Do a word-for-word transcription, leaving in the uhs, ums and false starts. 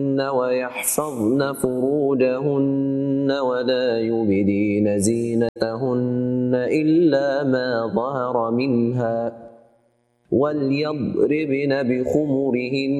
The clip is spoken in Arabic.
ويحفظن فروجهن ولا يبدين زينتهن إلا ما ظهر منها وليضربن بخمرهن